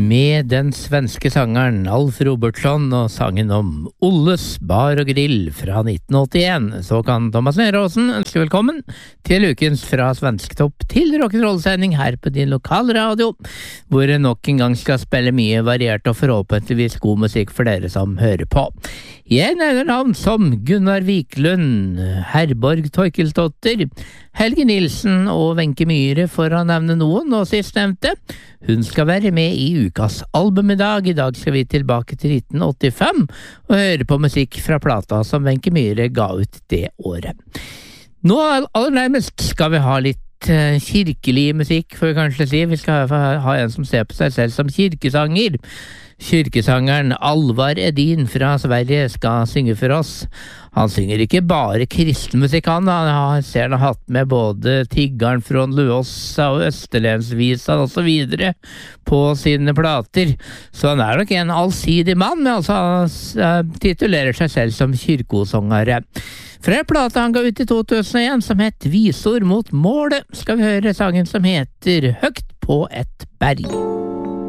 med den svenske sangeren Alf Robertsson og sangen om Olles bar og grill fra 1981. Så kan Thomas Neråsen ønske velkommen til ukens Fra Svensktopp til rock'n'roll-sending her på din lokalradio, hvor jeg nok en gang skal spille mye variert og forhåpentligvis god musikk for dere som hører på. Jeg nevner navn som Gunnar Wiklund, Herborg Torkelsdotter, Helge Nilsen og Wenche Myhre for å nevne noen, og sistnevnte, hun skal være med i ukas album i dag. I dag skal vi tilbake til 1985 og høre på musikk fra plata som Wenche Myhre ga ut det året. Nå aller nærmest skal vi ha litt kirkelig musikk, for kanskje si. Vi skal ha en som ser på seg selv som kirkesanger. Kyrkesangeren Alvar Edin fra Sverige skal synge for oss. Han synger ikke bare kristen musikk, han ser han har hatt med både Tiggaren fra Luossa og Østerlensvisa og så videre på sine plater. Så han nok en allsidig mann, men altså han titulerer seg selv som kyrkosångere. Fra en plate han ga ut i 2001 som het Visor mot målet, skal vi høre sangen som heter Høgt på et berg.